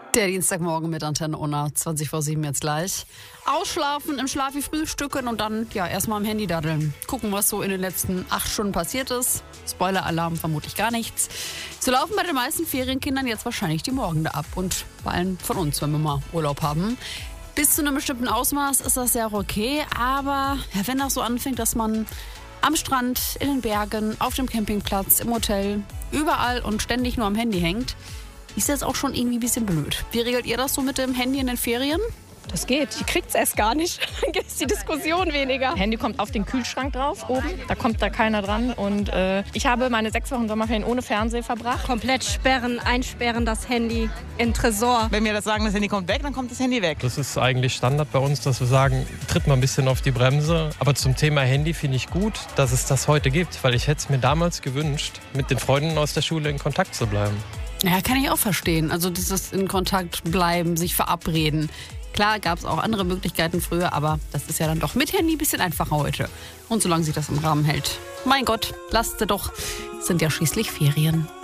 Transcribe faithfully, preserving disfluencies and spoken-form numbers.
Der Dienstagmorgen mit Antenne Unna, zwanzig vor sieben jetzt gleich. Ausschlafen, im Schlaf wie frühstücken und dann ja erstmal am Handy daddeln. Gucken, was so in den letzten acht Stunden passiert ist. Spoiler-Alarm, vermutlich gar nichts. So laufen bei den meisten Ferienkindern jetzt wahrscheinlich die Morgende ab. Und bei allen von uns, wenn wir mal Urlaub haben. Bis zu einem bestimmten Ausmaß ist das ja auch okay. Aber ja, wenn das so anfängt, dass man am Strand, in den Bergen, auf dem Campingplatz, im Hotel, überall und ständig nur am Handy hängt, ist jetzt auch schon irgendwie ein bisschen blöd. Wie regelt ihr das so mit dem Handy in den Ferien? Das geht. Die kriegt es erst gar nicht. Dann gibt es die Diskussion weniger. Handy kommt auf den Kühlschrank drauf oben. Da kommt da keiner dran. Und äh, ich habe meine sechs Wochen Sommerferien ohne Fernsehen verbracht. Komplett sperren, einsperren das Handy in Tresor. Wenn wir das sagen, das Handy kommt weg, dann kommt das Handy weg. Das ist eigentlich Standard bei uns, dass wir sagen, tritt mal ein bisschen auf die Bremse. Aber zum Thema Handy finde ich gut, dass es das heute gibt. Weil ich hätte es mir damals gewünscht, mit den Freunden aus der Schule in Kontakt zu bleiben. Ja, kann ich auch verstehen. Also dieses in Kontakt bleiben, sich verabreden. Klar, gab es auch andere Möglichkeiten früher, aber das ist ja dann doch mit Handy ein bisschen einfacher heute. Und solange sich das im Rahmen hält. Mein Gott, lasst sie doch. Es sind ja schließlich Ferien.